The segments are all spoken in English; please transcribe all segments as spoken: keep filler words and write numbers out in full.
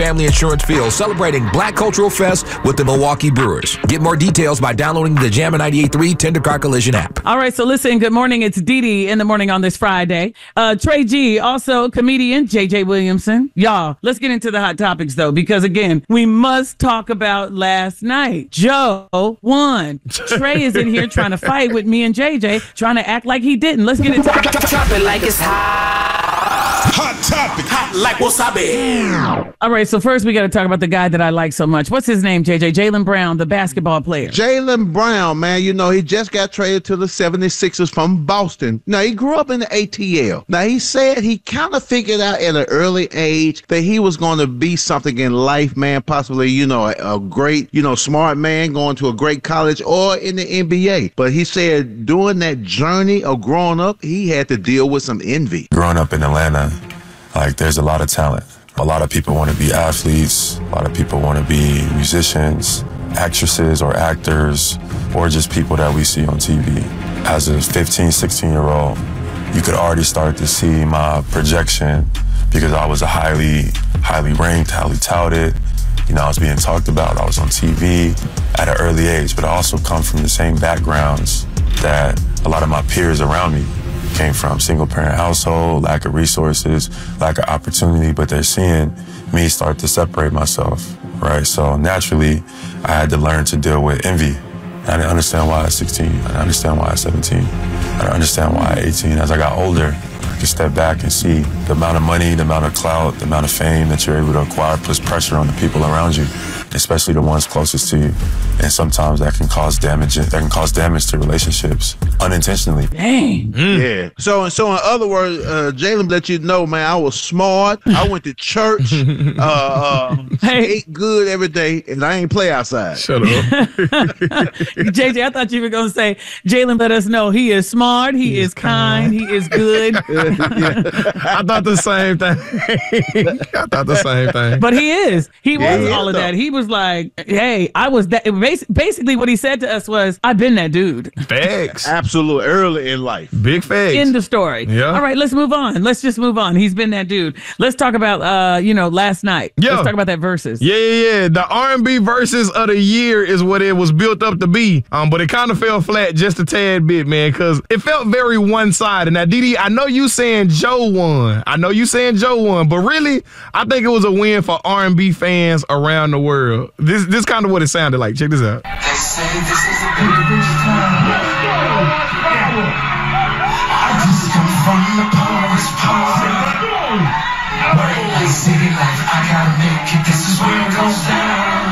Family Insurance Field, celebrating Black Cultural Fest with the Milwaukee Brewers. Get more details by downloading the Jammin' ninety-eight point three Tender Car Collision app. All right, so listen, good morning. It's Dee Dee in the morning on this Friday. Uh, Trey G, also comedian J J Williamson. Y'all, let's get into the hot topics, though, because, again, we must talk about last night. Joe won. Trey is in here trying to fight with me and J J, trying to act like he didn't. Let's get into it. Drop it like it's hot. Hot topic. Hot like wasabi. All right, so first we got to talk about the guy that I like so much. What's his name, J J? Jaylen Brown, the basketball player. Jaylen Brown, man, you know, he just got traded to the seventy-sixers from Boston. Now, he grew up in the A T L. Now, he said he kind of figured out at an early age that he was going to be something in life, man, possibly, you know, a, a great, you know, smart man going to a great college or in the N B A. But he said during that journey of growing up, he had to deal with some envy. Growing up in Atlanta, like, there's a lot of talent. A lot of people want to be athletes. A lot of people want to be musicians, actresses or actors, or just people that we see on T V. As a fifteen, sixteen-year-old, you could already start to see my projection because I was a highly, highly ranked, highly touted. You know, I was being talked about. I was on T V at an early age, but I also come from the same backgrounds that a lot of my peers around me came from. Single-parent household, lack of resources, lack of opportunity, but they're seeing me start to separate myself, right? So naturally, I had to learn to deal with envy. I didn't understand why at sixteen. I didn't understand why at seventeen. I didn't understand why at eighteen. As I got older, I could step back and see the amount of money, the amount of clout, the amount of fame that you're able to acquire puts pressure on the people around you, especially the ones closest to you. And sometimes that can cause damage. That can cause damage to relationships unintentionally. Dang. Mm. Yeah. So, so in other words, uh, Jaylen let you know, man, I was smart. I went to church, uh, uh, Hey. ate good every day, and I ain't play outside. Shut up. J J, I thought you were going to say, Jaylen let us know he is smart, he, he is, is kind, he is good. I thought the same thing. I thought the same thing. But he is. He Yeah, was he all is, of though. that. He was like, hey, I was that. Bas- Basically, what he said to us was, I've been that dude. Facts. Absolutely, early in life. Big facts. End of story. Yeah. All right, let's move on. Let's just move on. He's been that dude. Let's talk about, uh, you know, last night. Yeah. Let's talk about that versus. Yeah, yeah, yeah. The R and B versus of the year is what it was built up to be. Um, but it kind of fell flat just a tad bit, man, because it felt very one-sided. Now, Dee Dee, I know you saying Joe won. I know you saying Joe won, but really, I think it was a win for R and B fans around the world. This this kind of what it sounded like. Check this out. They say this is a dangerous time. I just come from the poorest part. Working like city life, I gotta make it. This is where it goes down.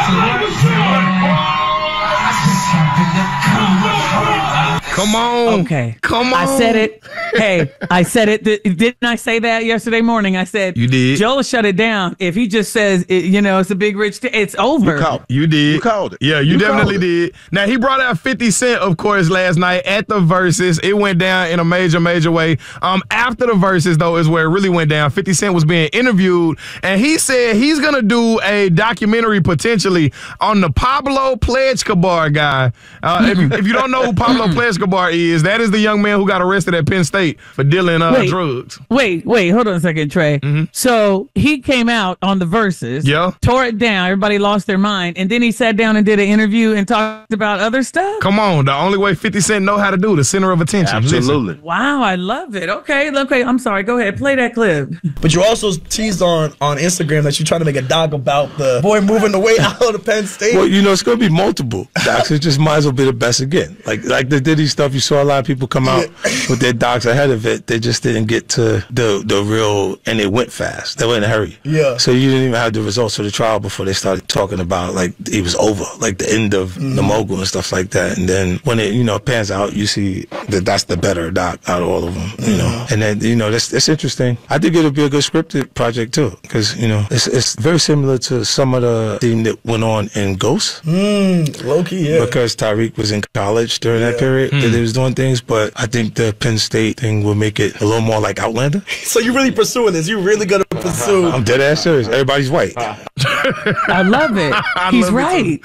I just happen to come. Come on. Okay. Come on. I said it. Hey, I said it. Th- Didn't I say that yesterday morning? I said, You did. Joel shut it down. If he just says, it, you know, it's a big rich, t- it's over. You called, You did. You called it. Yeah, you, You definitely called did. Now, he brought out fifty Cent, of course, last night at the Versus. It went down in a major, major way. Um, after the Versus, though, is where it really went down. fifty Cent was being interviewed, and he said he's going to do a documentary potentially on the Pablo Escobar guy. Uh, if, you, if you don't know who Pablo Escobar is, that is the young man who got arrested at Penn State for dealing uh, Wait. drugs. Wait, wait, hold on a second, Trey. Mm-hmm. So he came out on the Versus, Yeah. tore it down. Everybody lost their mind, and then he sat down and did an interview and talked about other stuff. Come on, the only way fifty Cent know how to do, the center of attention. Listen. Absolutely. Wow, I love it. Okay, okay. I'm sorry. Go ahead, play that clip. But you also teased on, on Instagram that you're trying to make a doc about the boy moving away out of Penn State. Well, you know, it's going to be multiple docs. It just might as well be the best again. Like like the Diddy stuff, you saw a lot of people come out with their docs ahead of it. They just didn't get to the the real, and it went fast. They went in a hurry. Yeah. So you didn't even have the results of the trial before they started talking about, like, it was over, like the end of Mm-hmm. the mogul and stuff like that. And then when it, you know, pans out, you see that that's the better doc out of all of them, you know. And then, you know, that's, that's interesting. I think it'll be a good scripted project, too, because, you know, it's, it's very similar to some of the theme that went on in Ghost. Mm, low-key, yeah. Because Tariq was in college during that period that he was doing things, but I think the Penn State thing will make it a little more like Outlander. So you're really pursuing this. You're really going to pursue. I'm dead ass serious. Everybody's white. I love it. He's love it right.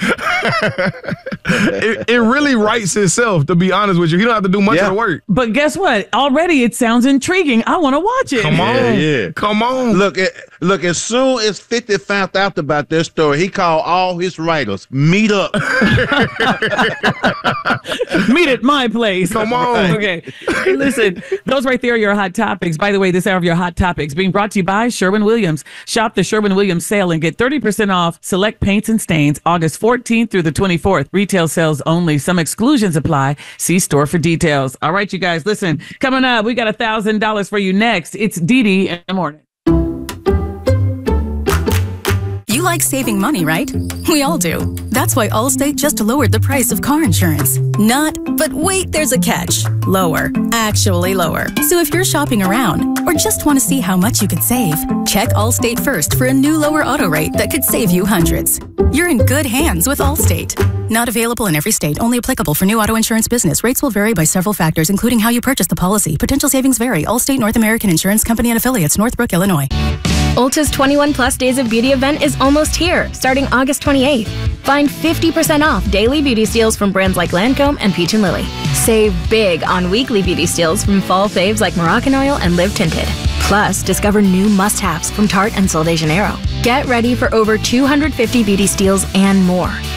it, it really writes itself, to be honest with you. You don't have to do much Yeah. of the work. But guess what? Already it sounds intriguing. I want to watch it. Come on. Yeah, yeah. Come on. Look, it, look. As soon as fifty found out about this story, he called all his writers. Meet up. Meet at my place. Come on. Okay. Listen, those right there are your hot topics. By the way, this hour of your hot topics being brought to you by Sherwin-Williams. Shop the Sherwin-Williams sale and get thirty percent off select paints and stains August fourteenth through the twenty-fourth. Retail sales only. Some exclusions apply. See store for details. All right, you guys, listen. Coming up, we got a thousand dollars for you next. It's Dee Dee in the morning. You like saving money, right? We all do. That's why Allstate just lowered the price of car insurance. Not, but wait, there's a catch. Lower. Actually lower. So if you're shopping around or just want to see how much you could save, check Allstate first for a new lower auto rate that could save you hundreds. You're in good hands with Allstate. Not available in every state. Only applicable for new auto insurance business. Rates will vary by several factors, including how you purchase the policy. Potential savings vary. Allstate North American Insurance Company and Affiliates, Northbrook, Illinois. Ulta's twenty-one plus Days of Beauty event is almost here, starting August twenty-eighth. Find fifty percent off daily beauty steals from brands like Lancome and Peach and Lily. Save big on weekly beauty steals from fall faves like Moroccan Oil and Live Tinted. Plus, discover new must-haves from Tarte and Sol de Janeiro. Get ready for over two hundred fifty beauty steals and more.